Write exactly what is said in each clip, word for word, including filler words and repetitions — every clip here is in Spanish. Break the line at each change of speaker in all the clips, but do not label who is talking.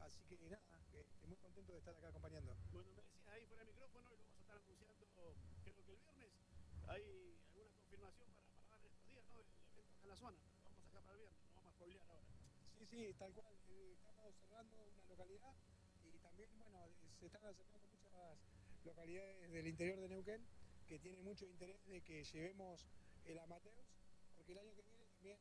Así que nada, que, que muy contento de estar acá acompañando.
Bueno, me decías ahí fuera de micrófono y lo vamos a estar anunciando creo que el viernes. ¿Hay alguna confirmación para, para dar estos días, ¿no? Del evento acá en la zona? Pero vamos acá para el viernes, no vamos a spoilear ahora.
Sí, sí, tal cual. Eh, estamos cerrando una localidad y también, bueno, se están acercando muchas localidades del interior de Neuquén que tienen mucho interés de que llevemos el Amateurs, porque el año que viene también,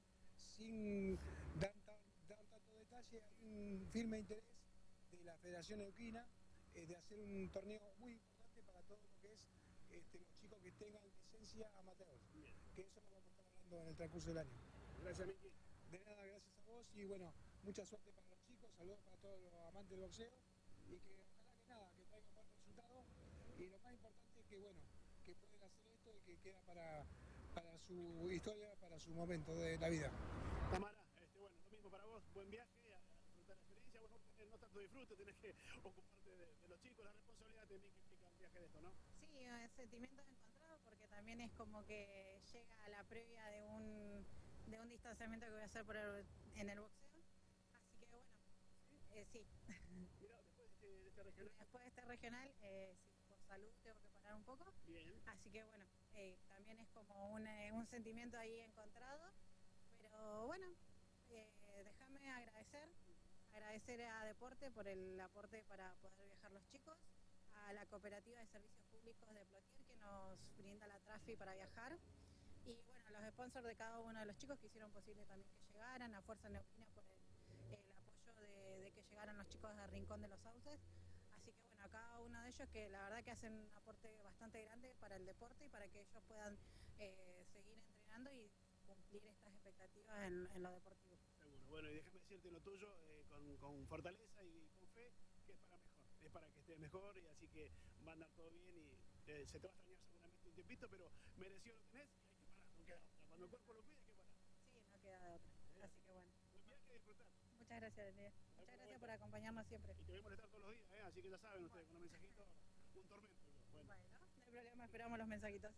sin dar, tan, dar tanto detalle, hay un firme interés de la Federación Neuquina eh, de hacer un torneo muy importante para todo lo que es este, los chicos que tengan licencia Amateurs, que eso lo vamos a estar hablando en el transcurso del año.
Gracias, Miki.
De nada, gracias a vos y bueno, mucha suerte para los chicos, saludos para todos los amantes del boxeo y que ojalá que nada, que traigan buen resultado y lo más importante es que bueno, que pueden hacer esto y que queda para, para su historia, para su momento de la vida.
Tamara, este, bueno, lo mismo para vos, buen viaje, a, a disfrutar la experiencia, bueno, tener no tanto disfrute, tenés que ocuparte de, de los chicos, la responsabilidad también que implica un viaje de esto, ¿no?
Sí, es sentimientos encontrados porque también es como que llega a la previa de un, de un distanciamiento que voy a hacer por el, en el boxeo, así que bueno, eh, sí.
Mira, después de este, de este regional.
Después de este regional, eh, sí, por salud tengo que parar un poco.
Bien.
Así que bueno, eh, también es como un, eh, un sentimiento ahí encontrado, pero bueno, eh, déjame agradecer, agradecer a Deporte por el aporte para poder viajar los chicos, a la Cooperativa de Servicios Públicos de Plotier que nos brinda la Trafi para viajar, y bueno, los sponsors de cada uno de los chicos que hicieron posible también que llegaran, a Fuerza Neuquina por el, el apoyo de, de que llegaran los chicos de Rincón de los Sauces. Así que bueno, a cada uno de ellos que la verdad que hacen un aporte bastante grande para el deporte y para que ellos puedan eh, seguir entrenando y cumplir estas expectativas en, en lo deportivo.
Seguro, bueno, y déjame decirte lo tuyo, eh, con, con fortaleza y con fe, que es para mejor, es para que estés mejor y así que va a andar todo bien y eh, se te va a extrañar seguramente un tiempito, pero merecido lo tenés y hay que parar, no queda otra. Cuando el cuerpo lo pide hay que parar.
Sí, no queda de otra,
Eh,
así que bueno.
Buen viaje y disfrutar.
Muchas gracias, Daniel. Muchas gracias por acompañarnos siempre.
Y te voy a molestar todos los días, ¿eh? Así que ya saben ustedes, con los mensajitos, un tormento. Bueno.
Bueno, no hay problema, esperamos los mensajitos.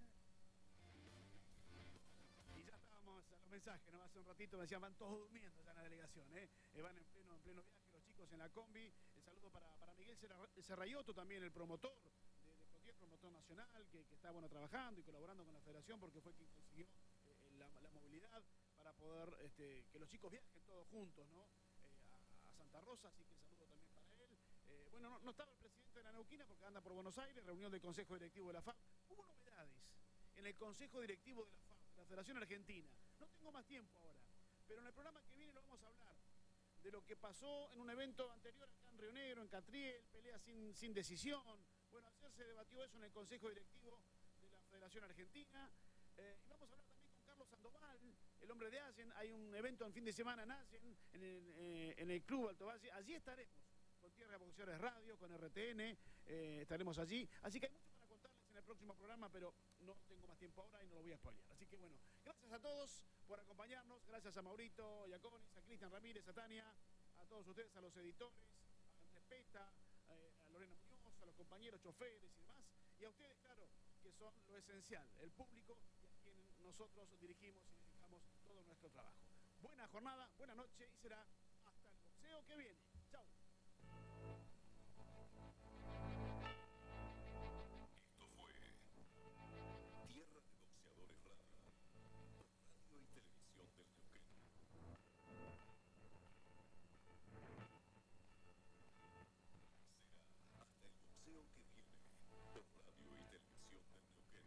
Y ya estábamos a los mensajes, ¿no? Hace un ratito me decían, van todos durmiendo ya en la delegación, ¿eh? Eh, van en pleno, en pleno viaje los chicos en la combi. El saludo para, para Miguel Serrayoto, también el promotor de, de Plotier, promotor nacional, que, que está bueno trabajando y colaborando con la federación porque fue quien consiguió eh, la, la movilidad para poder este, que los chicos viajen todos juntos, ¿no? Eh, a, a Santa Rosa, así que el saludo también para él. Eh, bueno, no, no estaba el presidente de la Neuquina porque anda por Buenos Aires, reunión del Consejo Directivo de la F A B. Hubo novedades en el Consejo Directivo de la F A B, la Federación Argentina. No tengo más tiempo ahora, pero en el programa que viene lo vamos a hablar de lo que pasó en un evento anterior acá en Río Negro, en Catriel, pelea sin, sin decisión. Bueno, ayer se debatió eso en el Consejo Directivo de la Federación Argentina. Eh, y vamos a hablar también con Carlos Sandoval, el hombre de Allen. Hay un evento en fin de semana en Allen, en el, eh, en el Club Alto Valle. Allí estaremos, con Tierra Boxeadores Radio, con R T N, eh, estaremos allí. Así que hay mucho para contarles en el próximo programa, pero no tengo más tiempo ahora y no lo voy a spoilear. Así que bueno, gracias a todos por acompañarnos, gracias a Maurito Iaconis, a Cristian Ramírez, a Tania, a todos ustedes, a los editores, a Andrés Peta, eh, a Lorena Muñoz, a los compañeros choferes y demás, y a ustedes, claro, que son lo esencial, el público y a quien nosotros dirigimos y dedicamos todo nuestro trabajo. Buena jornada, buena noche y será hasta el boxeo que viene. Chau.
Esto fue Tierra de Boxeadores Radio, radio y televisión del Neuquén. Será hasta el boxeo que viene, por radio y televisión del Neuquén.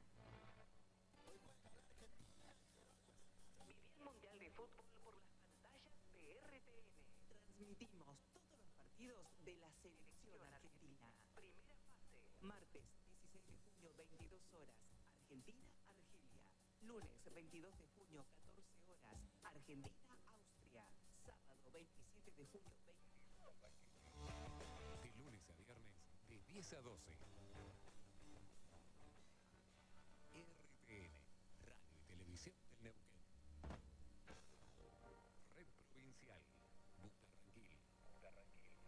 Viví el Mundial de Fútbol por las pantallas de R T N.
Transmitimos todos los partidos de la selección argentina.
Primera fase.
Martes dieciséis de junio, veintidós horas, Argentina, Argelia. Lunes veintidós de junio, catorce horas, Argentina, Austria. Sábado veintisiete de junio, veinte horas.
De lunes a viernes, de diez a doce. R T N, radio y televisión del Neuquén. Red Provincial, Butarranquil. Butarranquil.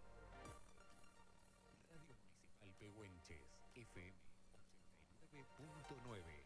Radio Municipal Pehuenches, F M ochenta y nueve punto nueve.